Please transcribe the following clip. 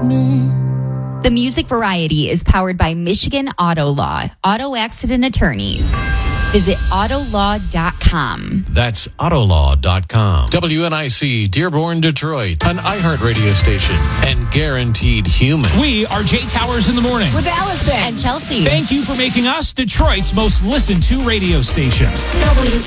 The Music Variety is powered by Michigan Auto Law, auto accident attorneys. Visit autolaw.com. That's autolaw.com. WNIC Dearborn, Detroit, an iHeartRadio station and guaranteed human. We are Jay Towers in the morning With Allison and Chelsea. Thank you for making us Detroit's most listened to radio station.